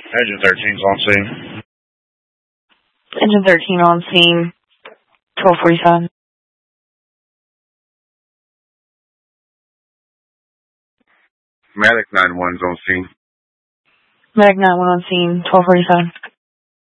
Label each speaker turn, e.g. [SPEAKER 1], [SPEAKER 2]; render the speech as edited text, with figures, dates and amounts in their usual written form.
[SPEAKER 1] Engine 13's on scene.
[SPEAKER 2] Engine 13 on scene, 12:47.
[SPEAKER 1] Medic 9-1's on scene.
[SPEAKER 2] Medic 9-1 on scene, 12:47.